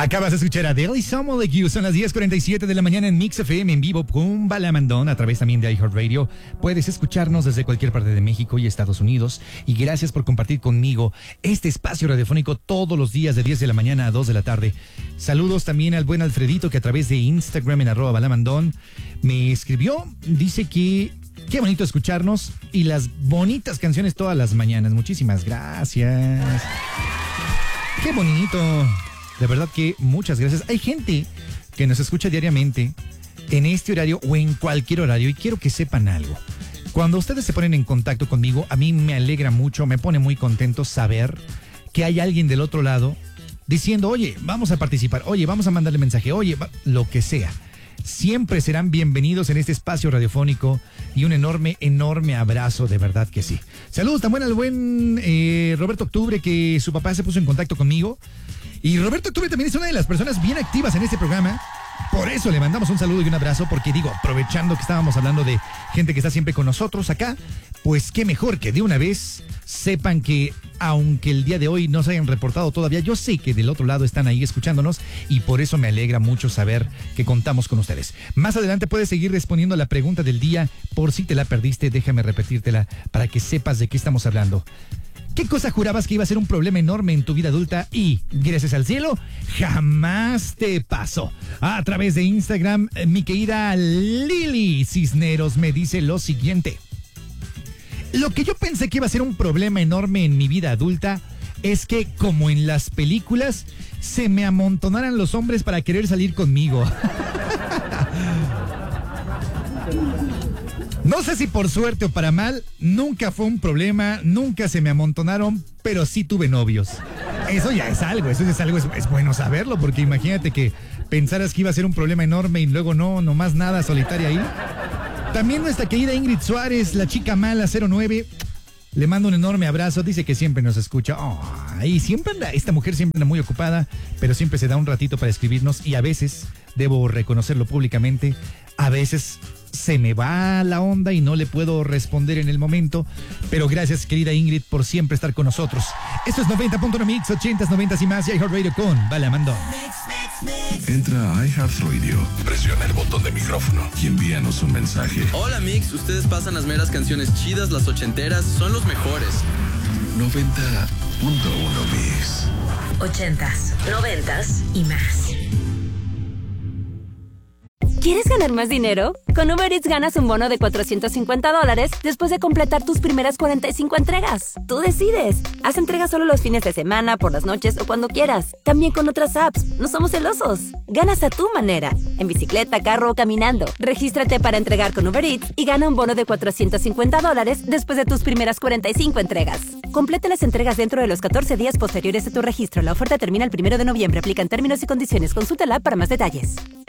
Acabas de escuchar a Daily Someone Like You. Son las 10:47 de la mañana en Mix FM en vivo con Balamandón a través también de iHeartRadio. Puedes escucharnos desde cualquier parte de México y Estados Unidos. Y gracias por compartir conmigo este espacio radiofónico todos los días de 10 de la mañana a 2 de la tarde. Saludos también al buen Alfredito que a través de Instagram en @Balamandón me escribió. Dice que qué bonito escucharnos y las bonitas canciones todas las mañanas. Muchísimas gracias. Qué bonito. De verdad que muchas gracias. Hay gente que nos escucha diariamente en este horario o en cualquier horario y quiero que sepan algo. Cuando ustedes se ponen en contacto conmigo, a mí me alegra mucho, me pone muy contento saber que hay alguien del otro lado diciendo, oye, vamos a participar, oye, vamos a mandarle mensaje, oye, lo que sea. Siempre serán bienvenidos en este espacio radiofónico y un enorme, enorme abrazo, de verdad que sí. Saludos también al buen Roberto Octubre, que su papá se puso en contacto conmigo. Y Roberto Octubre también es una de las personas bien activas en este programa. Por eso le mandamos un saludo y un abrazo, porque digo, aprovechando que estábamos hablando de gente que está siempre con nosotros acá, pues qué mejor que de una vez sepan que aunque el día de hoy no se hayan reportado todavía, yo sé que del otro lado están ahí escuchándonos y por eso me alegra mucho saber que contamos con ustedes. Más adelante puedes seguir respondiendo a la pregunta del día. Por si te la perdiste, déjame repetírtela para que sepas de qué estamos hablando. ¿Qué cosa jurabas que iba a ser un problema enorme en tu vida adulta y, gracias al cielo, jamás te pasó? A través de Instagram, mi querida Lili Cisneros me dice lo siguiente. Lo que yo pensé que iba a ser un problema enorme en mi vida adulta es que, como en las películas, se me amontonaran los hombres para querer salir conmigo. No sé si por suerte o para mal, nunca fue un problema, nunca se me amontonaron, pero sí tuve novios. Eso ya es algo, es bueno saberlo, porque imagínate que pensaras que iba a ser un problema enorme y luego no más nada, solitaria ahí. También nuestra querida Ingrid Suárez, la chica mala 09, le mando un enorme abrazo, dice que siempre nos escucha. Y siempre esta mujer siempre anda muy ocupada, pero siempre se da un ratito para escribirnos y a veces, debo reconocerlo públicamente, a veces se me va la onda y no le puedo responder en el momento, pero gracias, querida Ingrid, por siempre estar con nosotros. Esto es 90.1 Mix, 80s, 90s y más, y iHeartRadio con Balamandón. Entra a iHeartRadio, presiona el botón de micrófono y envíanos un mensaje. Hola Mix, ustedes pasan las meras canciones chidas, las ochenteras, son los mejores. 90.1 Mix. 80s, 90s y más. ¿Quieres ganar más dinero? Con Uber Eats ganas un bono de $450 después de completar tus primeras 45 entregas. Tú decides. Haz entregas solo los fines de semana, por las noches o cuando quieras. También con otras apps. No somos celosos. Ganas a tu manera. En bicicleta, carro o caminando. Regístrate para entregar con Uber Eats y gana un bono de $450 después de tus primeras 45 entregas. Completa las entregas dentro de los 14 días posteriores a tu registro. La oferta termina el 1 de noviembre. Aplican términos y condiciones. Consulta la app para más detalles.